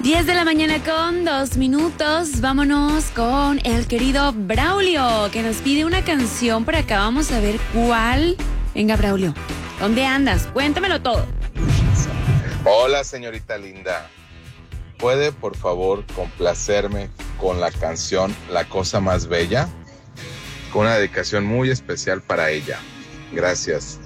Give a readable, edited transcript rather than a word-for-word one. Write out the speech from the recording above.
10 de la mañana con 2 minutos. Vámonos con el querido Braulio, que nos pide una canción por acá. Vamos a ver cuál. Venga, Braulio, ¿dónde andas? Cuéntamelo todo. Hola, señorita linda. ¿Puede, por favor, complacerme con la canción La Cosa Más Bella? Con una dedicación muy especial para ella. Gracias.